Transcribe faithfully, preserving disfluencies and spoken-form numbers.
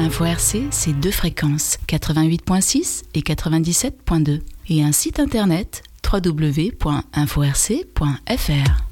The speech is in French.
Info R C, c'est deux fréquences, quatre-vingt-huit virgule six et quatre-vingt-dix-sept virgule deux. Et un site internet, w w w point info r c point f r.